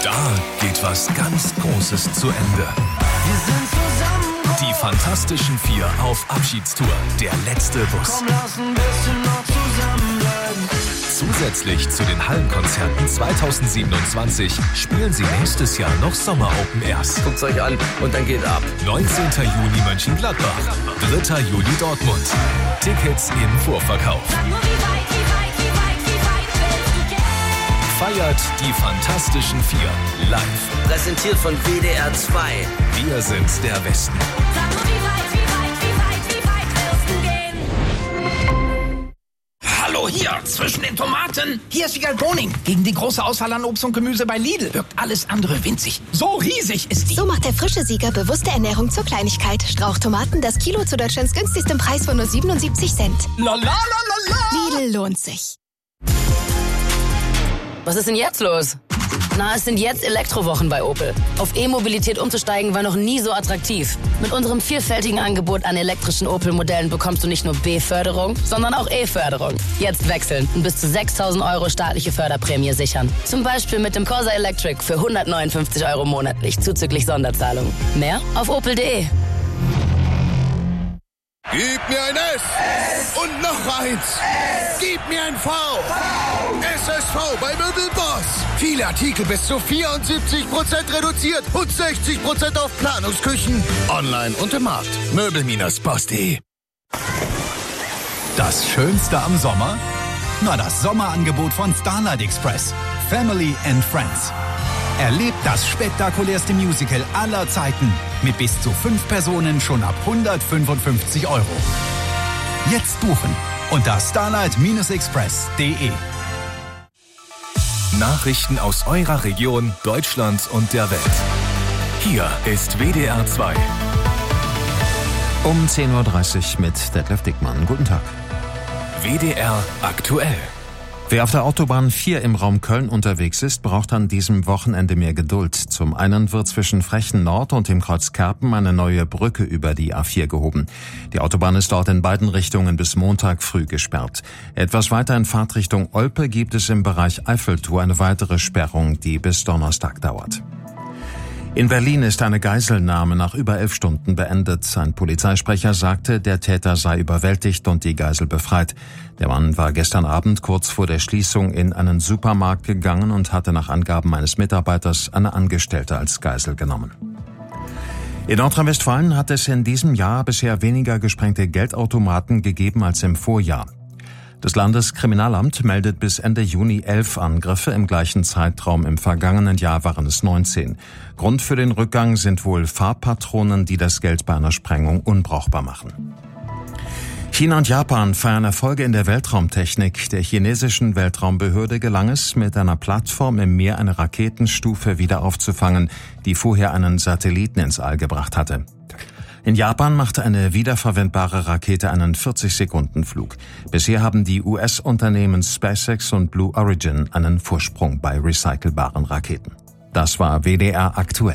Da geht was ganz Großes zu Ende. Wir sind zusammen. Die Fantastischen Vier auf Abschiedstour. Der letzte Bus. Komm, lass ein bisschen noch zusammenbleiben. Zusätzlich zu den Hallenkonzerten 2027 spielen sie nächstes Jahr noch Sommer-Open Airs. Guckt's euch an und dann geht ab. 19. Juni Mönchengladbach, 3. Juli Dortmund. Tickets im Vorverkauf. Feiert die Fantastischen Vier live. Präsentiert von WDR 2. Wir sind der Westen. Hallo hier, zwischen den Tomaten. Hier ist Wiegald Boning. Gegen die große Auswahl an Obst und Gemüse bei Lidl wirkt alles andere winzig. So riesig ist die. So macht der frische Sieger bewusste Ernährung zur Kleinigkeit. Strauchtomaten, das Kilo zu Deutschlands günstigstem Preis von nur 77 Cent. La la la la la. Lidl lohnt sich. Was ist denn jetzt los? Na, es sind jetzt Elektrowochen bei Opel. Auf E-Mobilität umzusteigen war noch nie so attraktiv. Mit unserem vielfältigen Angebot an elektrischen Opel-Modellen bekommst du nicht nur B-Förderung, sondern auch E-Förderung. Jetzt wechseln und bis zu 6.000 € staatliche Förderprämie sichern. Zum Beispiel mit dem Corsa Electric für 159 € monatlich, zuzüglich Sonderzahlung. Mehr auf opel.de. Gib mir ein S und noch eins. Gib mir ein V. SSV bei Möbelboss. Viele Artikel bis zu 74% reduziert und 60% auf Planungsküchen. Online und im Markt. Möbel-boss.de. Das Schönste am Sommer? Na, das Sommerangebot von Starlight Express. Family and Friends. Erlebt das spektakulärste Musical aller Zeiten mit bis zu 5 Personen schon ab 155 €. Jetzt buchen unter starlight-express.de. Nachrichten aus eurer Region, Deutschland und der Welt. Hier ist WDR 2. Um 10.30 Uhr mit Detlef Dickmann. Guten Tag. WDR aktuell. Wer auf der Autobahn 4 im Raum Köln unterwegs ist, braucht an diesem Wochenende mehr Geduld. Zum einen wird zwischen Frechen Nord und dem Kreuz Kerpen eine neue Brücke über die A4 gehoben. Die Autobahn ist dort in beiden Richtungen bis Montag früh gesperrt. Etwas weiter in Fahrtrichtung Olpe gibt es im Bereich Eiffeltour eine weitere Sperrung, die bis Donnerstag dauert. In Berlin ist eine Geiselnahme nach über 11 Stunden beendet. Ein Polizeisprecher sagte, der Täter sei überwältigt und die Geisel befreit. Der Mann war gestern Abend kurz vor der Schließung in einen Supermarkt gegangen und hatte nach Angaben eines Mitarbeiters eine Angestellte als Geisel genommen. In Nordrhein-Westfalen hat es in diesem Jahr bisher weniger gesprengte Geldautomaten gegeben als im Vorjahr. Das Landeskriminalamt meldet bis Ende Juni 11 Angriffe, im gleichen Zeitraum im vergangenen Jahr waren es 19. Grund für den Rückgang sind wohl Farbpatronen, die das Geld bei einer Sprengung unbrauchbar machen. China und Japan feiern Erfolge in der Weltraumtechnik. Der chinesischen Weltraumbehörde gelang es, mit einer Plattform im Meer eine Raketenstufe wieder aufzufangen, die vorher einen Satelliten ins All gebracht hatte. In Japan machte eine wiederverwendbare Rakete einen 40-Sekunden-Flug. Bisher haben die US-Unternehmen SpaceX und Blue Origin einen Vorsprung bei recycelbaren Raketen. Das war WDR aktuell.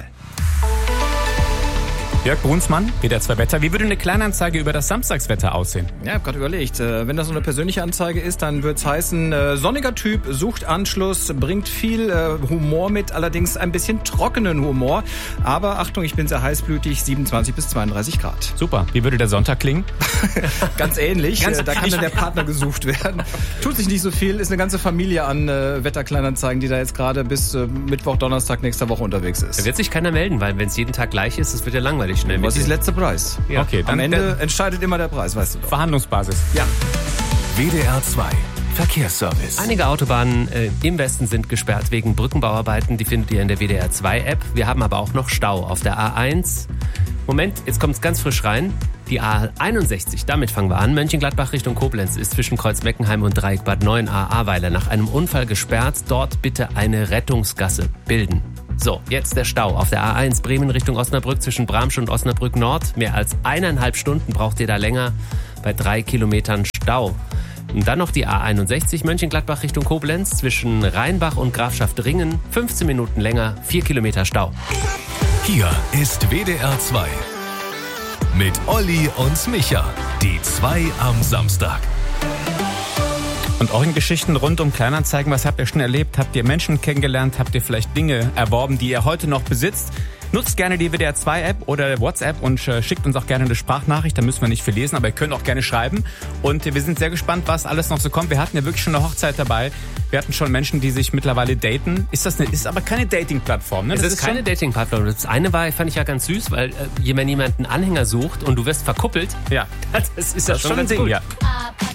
Jörg Brunsmann, WDR 2 Wetter. Wie würde eine Kleinanzeige über das Samstagswetter aussehen? Ja, ich habe gerade überlegt, wenn das so eine persönliche Anzeige ist, dann wird's heißen, sonniger Typ, sucht Anschluss, bringt viel Humor mit, allerdings ein bisschen trockenen Humor. Aber Achtung, ich bin sehr heißblütig, 27 bis 32 Grad. Super. Wie würde der Sonntag klingen? Ganz ähnlich. Da kann dann der Partner gesucht werden. Tut sich nicht so viel, ist eine ganze Familie an Wetterkleinanzeigen, die da jetzt gerade bis Mittwoch, Donnerstag nächster Woche unterwegs ist. Da wird sich keiner melden, weil wenn es jeden Tag gleich ist, das wird ja langweilig schnell. Was ist der letzte Preis? Ja. Okay, dann am Ende entscheidet immer der Preis, weißt du doch. Verhandlungsbasis. Ja. WDR 2 Verkehrsservice. Einige Autobahnen im Westen sind gesperrt wegen Brückenbauarbeiten. Die findet ihr in der WDR 2 App. Wir haben aber auch noch Stau auf der A1. Moment, jetzt kommt es ganz frisch rein. Die A61, damit fangen wir an. Mönchengladbach Richtung Koblenz ist zwischen Kreuz-Meckenheim und Dreieck Bad 9a Ahrweiler nach einem Unfall gesperrt. Dort bitte eine Rettungsgasse bilden. So, jetzt der Stau auf der A1 Bremen Richtung Osnabrück zwischen Bramsch und Osnabrück Nord. Mehr als 1,5 Stunden braucht ihr da länger bei 3 Kilometern Stau. Und dann noch die A61 Mönchengladbach Richtung Koblenz zwischen Rheinbach und Grafschaft Ringen. 15 Minuten länger, 4 Kilometer Stau. Hier ist WDR 2 mit Olli und Micha. Die 2 am Samstag. Und euren Geschichten rund um Kleinanzeigen, was habt ihr schon erlebt? Habt ihr Menschen kennengelernt? Habt ihr vielleicht Dinge erworben, die ihr heute noch besitzt? Nutzt gerne die WDR 2 App oder WhatsApp und schickt uns auch gerne eine Sprachnachricht. Da müssen wir nicht viel lesen, aber ihr könnt auch gerne schreiben. Und wir sind sehr gespannt, was alles noch so kommt. Wir hatten ja wirklich schon eine Hochzeit dabei. Wir hatten schon Menschen, die sich mittlerweile daten. Ist aber keine Dating-Plattform, ne? Es ist keine Dating-Plattform. Das eine fand ich ja ganz süß, weil wenn jemand einen Anhänger sucht und du wirst verkuppelt, ja, das ist ja schon ein Ding, cool. Ja.